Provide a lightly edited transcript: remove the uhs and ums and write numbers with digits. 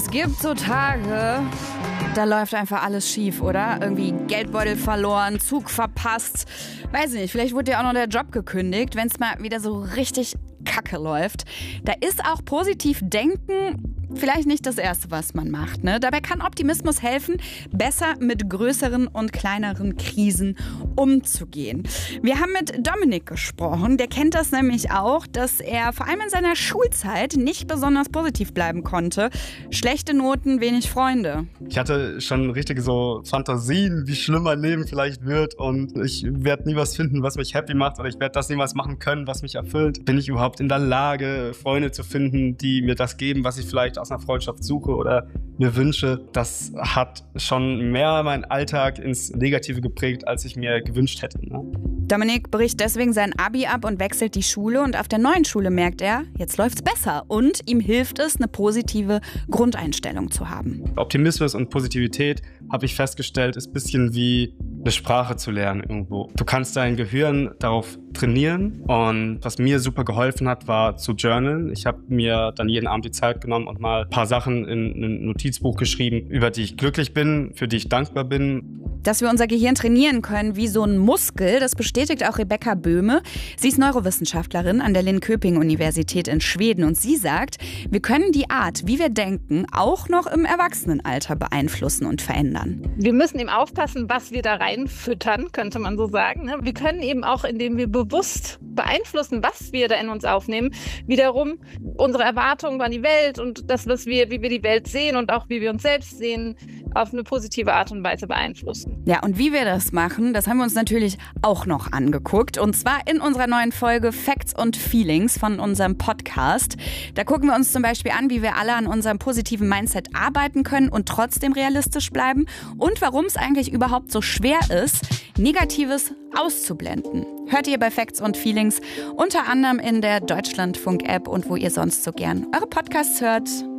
gibt so Tage, da läuft einfach alles schief, oder? Irgendwie Geldbeutel verloren, Zug verpasst. Weiß ich nicht, vielleicht wurde dir auch noch der Job gekündigt, wenn es mal wieder so richtig kacke läuft. Da ist auch positiv denken vielleicht nicht das Erste, was man macht, ne? Dabei kann Optimismus helfen, besser mit größeren und kleineren Krisen umzugehen. Wir haben mit Dominik gesprochen, der kennt das nämlich auch, dass er vor allem in seiner Schulzeit nicht besonders positiv bleiben konnte. Schlechte Noten, wenig Freunde. Ich hatte schon richtige so Fantasien, wie schlimm mein Leben vielleicht wird und ich werde nie was finden, was mich happy macht oder ich werde das niemals machen können, was mich erfüllt. Bin ich überhaupt in der Lage, Freunde zu finden, die mir das geben, was ich vielleicht aus einer Freundschaft suche oder mir wünsche? Das hat schon mehr meinen Alltag ins Negative geprägt, als ich mir gewünscht hätte. Ne? Dominik bricht deswegen sein Abi ab und wechselt die Schule und auf der neuen Schule merkt er, jetzt läuft's besser und ihm hilft es, eine positive Grundeinstellung zu haben. Optimismus und Positivität, habe ich festgestellt, ist ein bisschen wie eine Sprache zu lernen irgendwo. Du kannst dein Gehirn darauf trainieren und was mir super geholfen hat, war zu journalen. Ich habe mir dann jeden Abend die Zeit genommen und mal ein paar Sachen in ein Notizbuch geschrieben, über die ich glücklich bin, für die ich dankbar bin. Dass wir unser Gehirn trainieren können wie so ein Muskel, das bestätigt auch Rebecca Böhme. Sie ist Neurowissenschaftlerin an der Linköping-Universität in Schweden und sie sagt, wir können die Art, wie wir denken, auch noch im Erwachsenenalter beeinflussen und verändern. Wir müssen eben aufpassen, was wir da reinfüttern, könnte man so sagen. Wir können eben auch, indem wir bewusst beeinflussen, was wir da in uns aufnehmen, wiederum unsere Erwartungen an die Welt und das, wie wir die Welt sehen und auch wie wir uns selbst sehen, auf eine positive Art und Weise beeinflussen. Ja, und wie wir das machen, das haben wir uns natürlich auch noch angeguckt. Und zwar in unserer neuen Folge Facts und Feelings von unserem Podcast. Da gucken wir uns zum Beispiel an, wie wir alle an unserem positiven Mindset arbeiten können und trotzdem realistisch bleiben. Und warum es eigentlich überhaupt so schwer ist, Negatives auszublenden. Hört ihr bei Facts und Feelings unter anderem in der Deutschlandfunk-App und wo ihr sonst so gern eure Podcasts hört.